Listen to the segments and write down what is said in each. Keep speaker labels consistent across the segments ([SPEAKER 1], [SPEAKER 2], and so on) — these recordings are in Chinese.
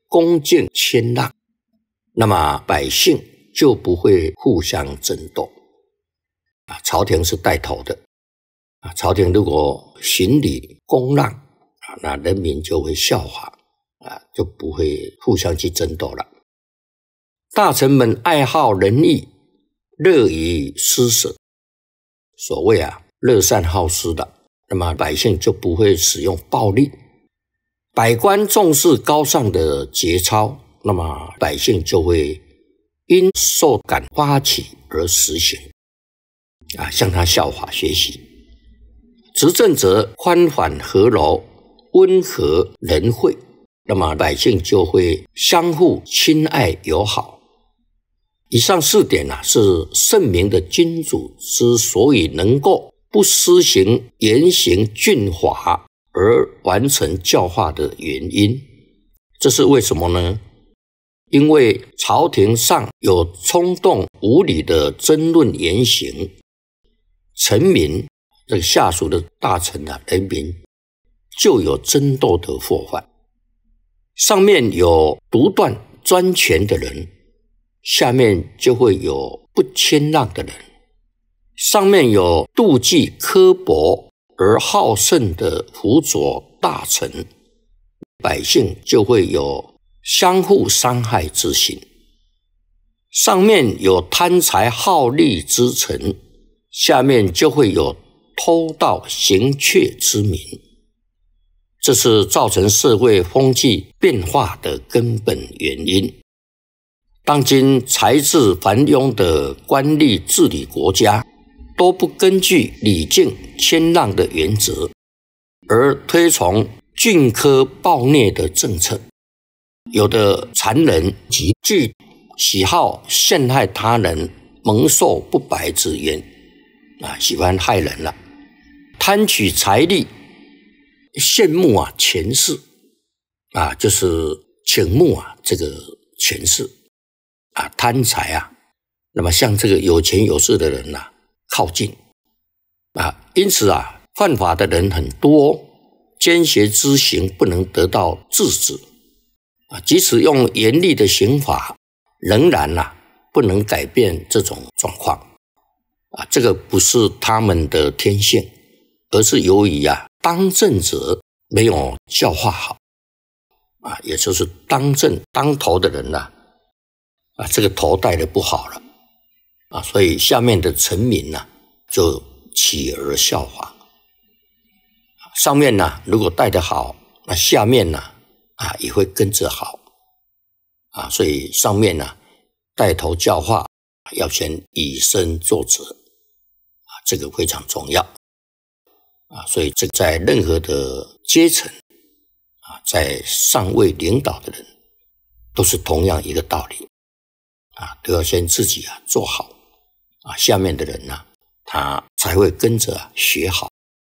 [SPEAKER 1] 恭敬谦让，那么百姓就不会互相争斗。朝廷是带头的，朝廷如果行礼恭让，那人民就会效法，就不会互相去争斗了。大臣们爱好仁义，乐于施舍，所谓乐善好施的，那么百姓就不会使用暴力。百官重视高尚的节操，那么百姓就会因受感发起而实行，向他效法学习。执政者宽缓和柔，温和仁惠，那么百姓就会相互亲爱友好。以上4点是圣明的君主之所以能够不施行严刑峻法而完成教化的原因。这是为什么呢？因为朝廷上有冲动无理的争论言行，臣民这个下属的大臣人民就有争斗的祸患。上面有独断专权的人，下面就会有不谦让的人；上面有妒忌刻薄而好胜的辅佐大臣，百姓就会有相互伤害之心；上面有贪财好利之臣，下面就会有偷盗行窃之民。这是造成社会风气变化的根本原因。当今才智繁庸的官吏治理国家，都不根据礼敬谦让的原则，而推崇峻苛暴虐的政策。有的残忍极具喜好陷害他人，蒙受不白之冤，喜欢害人了，贪取财力，羡慕权势，就是倾慕这个权势，贪财那么向这个有权有势的人靠近，因此犯法的人很多，奸邪之行不能得到制止，即使用严厉的刑法，仍然不能改变这种状况，这个不是他们的天性，而是由于当政者没有教化好，也就是当政当头的人这个头戴得不好了，所以下面的臣民就起而效法。上面如果戴得好，那下面也会跟着好，所以上面带头教化，要先以身作则，这个非常重要。所以这在任何的阶层，在上位领导的人，都是同样一个道理，都要先自己做好，下面的人他才会跟着学好。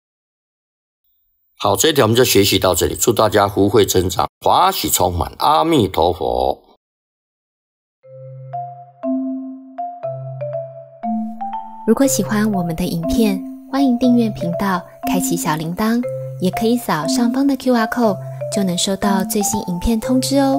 [SPEAKER 1] 好，这一条我们就学习到这里，祝大家福慧增长，华喜充满，阿弥陀佛。
[SPEAKER 2] 如果喜欢我们的影片，欢迎订阅频道，开启小铃铛，也可以扫上方的 QR code，就能收到最新影片通知哦。